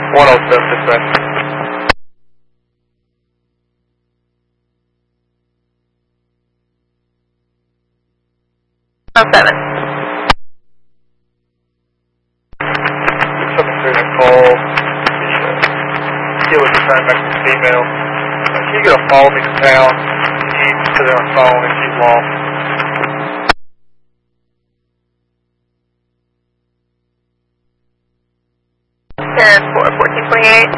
107 dispatch. 107. 673 that call. Deal with the time back to the female. Can you get a follow me to town? She's sitting on the phone and she's lost. 10-4, 1428.